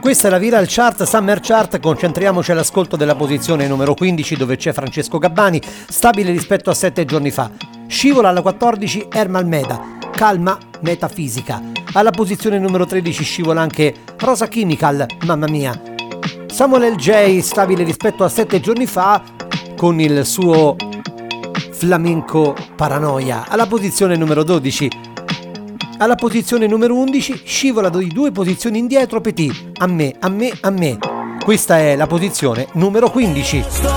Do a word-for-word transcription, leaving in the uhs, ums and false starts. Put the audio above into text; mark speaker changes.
Speaker 1: Questa è la Viral Chart, Summer Chart. Concentriamoci all'ascolto della posizione numero quindici, dove c'è Francesco Gabbani, stabile rispetto a sette giorni fa. Scivola alla quattordici Ermal Meda, Calma Metafisica. Alla posizione numero tredici scivola anche Rosa Chemical, Mamma Mia. Samuel L. J, stabile rispetto a sette giorni fa con il suo flamenco Paranoia. Alla posizione numero dodici. Alla posizione numero undici scivola di due posizioni indietro Petit, A me, a me, a me. Questa è la posizione numero quindici.